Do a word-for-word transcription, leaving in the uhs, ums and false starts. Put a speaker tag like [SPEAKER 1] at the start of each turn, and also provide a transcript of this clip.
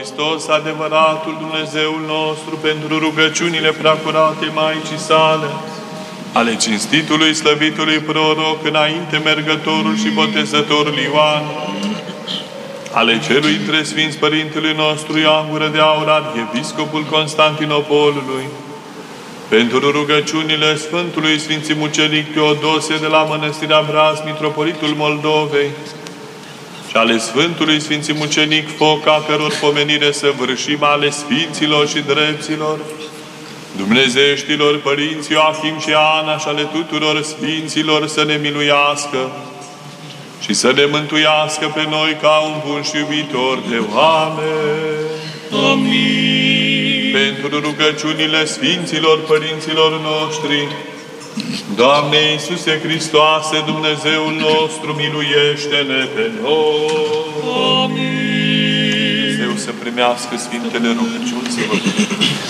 [SPEAKER 1] Hristos, adevăratul Dumnezeul nostru, pentru rugăciunile preacurate Maicii sale, ale cinstitului, slăvitului proroc, înainte mergătorul și botezătorul Ioan, ale celui între Sfinți Părintelui nostru Ioan Gură de Aur, arhiepiscopul Constantinopolului, pentru rugăciunile Sfântului Sfinții Mucenic Teodosie de la Mănăstirea Braz, mitropolitul Moldovei, și ale Sfântului Sfinții Mucenic Foca, căror pomenire să vârșim, ale Sfinților și Drepților, Dumnezeieștilor Părinți Ioachim și Ana și ale tuturor Sfinților, să ne miluiască și să ne mântuiască pe noi ca un bun și iubitor de oameni.
[SPEAKER 2] Amin.
[SPEAKER 1] Pentru rugăciunile Sfinților Părinților noștri, Doamne Iisuse Hristoase, Dumnezeul nostru, miluiește-ne pe noi.
[SPEAKER 2] Amin.
[SPEAKER 1] Dumnezeu să primească Sfintele rugăciuni, să vă